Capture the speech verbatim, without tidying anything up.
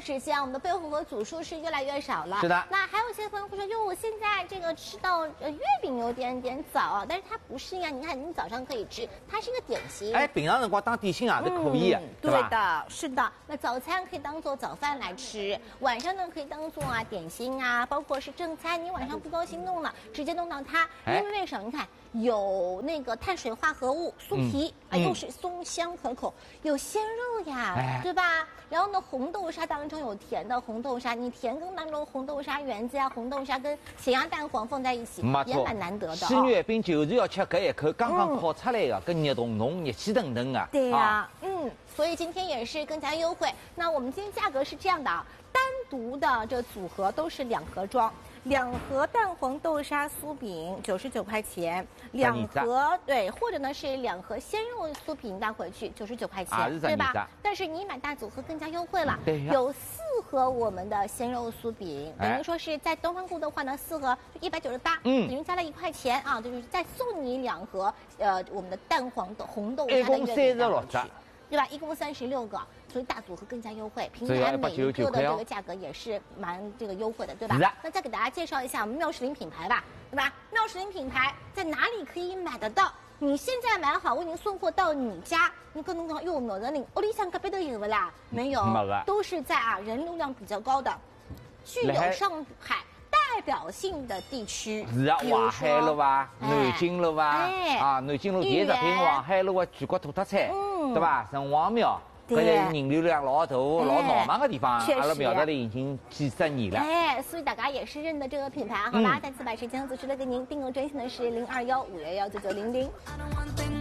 时间，我们的备货和组数是越来越少了。 是的。 那还有一些朋友会说，哟，我现在这个吃到呃月饼有点点早啊，但是它不是呀。你看，你早上可以吃，它是一个点心。 哎，平常辰光当点心啊是可以的， 嗯、 对吧？ 对的，是的。那早餐可以当做早饭来吃，晚上呢可以当做啊点心啊，包括是正餐。你晚上不高兴弄了，直接弄到它，因为为什么？你看有那个碳水化合物、酥皮啊、嗯，又是松香可口，有鲜肉呀，哎、对吧？然后呢，红豆沙当中有甜的红豆沙，你甜羹当中红豆沙圆子啊，红豆沙跟咸鸭蛋黄放在一起，也蛮难得的、哦。 吃月饼就是要吃这一口刚刚烤出来的，跟热彤彤、热气腾腾的。 对呀、啊，嗯，所以今天也是更加优惠。那我们今天价格是这样的啊，单独的这组合都是两盒装。两盒蛋黄豆沙酥饼九十九块钱，两盒对，或者呢是两盒鲜肉酥饼带回去九十九块钱，啊、对吧？但是你买大组合更加优惠了， 对呀， 有四盒我们的鲜肉酥饼，等于说是在东方购的话呢，四盒一百九十八，嗯，等于加了一块钱啊，就是再送你两盒呃我们的蛋黄的红豆沙的月饼带回去。对吧？一共三十六个，所以大组合更加优惠。平台每一个的这个价格也是蛮这个优惠的，对吧？那再给大家介绍一下我们妙时林品牌吧，对吧？妙时林品牌在哪里可以买得到？你现在买好，我已经送货到你家，你可能讲哟，妙时林，屋里向隔壁都有不啦？没有，都是在啊人流量比较高的，具有上海代表性的地区， 是啊，淮海路啊，南京路啊，哎、啊，南京路第一食品，淮海路啊，全国土特产，嗯、对吧？城隍庙，搿些人流量老大、哎、老闹忙的地方，阿拉苗头里已经几十年了。 哎，所以大家也是认得这个品牌，好吧？嗯、再次把时间和组织的给您，订购专线的是零二幺五幺幺九九零零。